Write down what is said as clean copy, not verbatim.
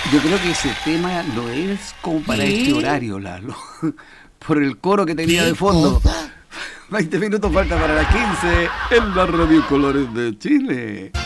Yo creo que ese tema no es como para este ¿Qué? horario, Lalo. Por el coro que tenía de ¿Qué fondo. cosa? 20 minutos falta para las 15 en la Radio Colores de Chile.